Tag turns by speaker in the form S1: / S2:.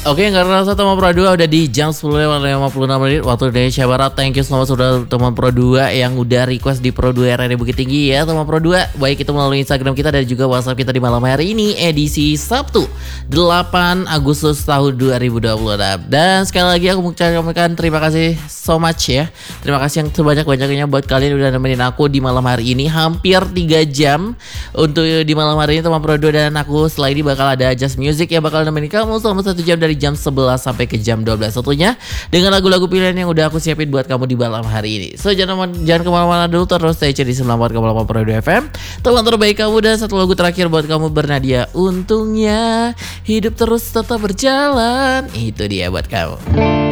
S1: Oke, nggak terasa teman Pro 2 udah di jam 10.56 waktu Indonesia Barat. Thank you so much sudah teman Pro 2 yang udah request di Pro 2 RRD Bukit Tinggi ya teman Pro 2. Baik itu melalui Instagram kita dan juga WhatsApp kita di malam hari ini edisi Sabtu 8 Agustus tahun 2026. Dan sekali lagi aku mengucapkan terima kasih so much ya. Terima kasih yang sebanyak-banyaknya buat kalian udah nemenin aku di malam hari ini hampir 3 jam untuk di malam hari ini teman Pro 2, dan aku setelah ini bakal ada Just Music yang bakal nemenin kamu selama 1 jam dari jam 11 sampai ke jam 12 tentunya dengan lagu-lagu pilihan yang udah aku siapin buat kamu di malam hari ini. So jangan kemana-mana dulu, terus stay tune di 94,8 Pro 2 FM, teman terbaik kamu. Dan satu lagu terakhir buat kamu bernadia, untungnya hidup terus tetap berjalan, itu dia buat kamu.